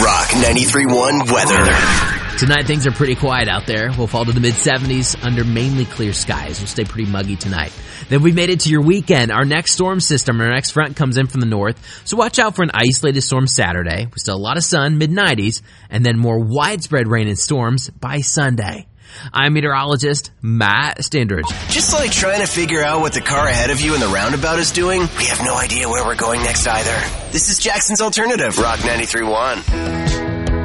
Rock 93.1 weather. Tonight, things are pretty quiet out there. We'll fall to the mid-70s under mainly clear skies. We'll stay pretty muggy tonight. Then we made it to your weekend. Our next storm system, our next front comes in from the north. So watch out for an isolated storm Saturday. We still a lot of sun, mid-90s, and then more widespread rain and storms by Sunday. I'm meteorologist Matt Standridge. Just like trying to figure out what the car ahead of you in the roundabout is doing, we have no idea where we're going next either. This is Jackson's Alternative, Rock 93.1.